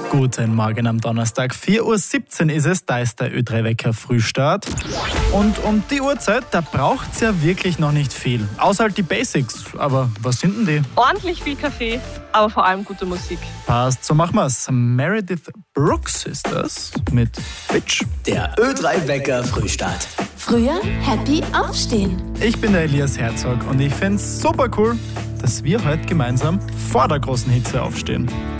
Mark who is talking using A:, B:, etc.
A: Guten Morgen am Donnerstag, 4.17 Uhr ist es, da ist der Ö3-Wecker Frühstart. Und um die Uhrzeit, da braucht es ja wirklich noch nicht viel. Außer halt die Basics. Aber was sind denn die?
B: Ordentlich viel Kaffee, aber vor allem gute Musik.
A: Passt, so machen wir's. Meredith Brooks ist das mit Bitch.
C: Der Ö3-Wecker Frühstart.
D: Früher happy aufstehen.
A: Ich bin der Elias Herzog und ich find's super cool, dass wir heute gemeinsam vor der großen Hitze aufstehen.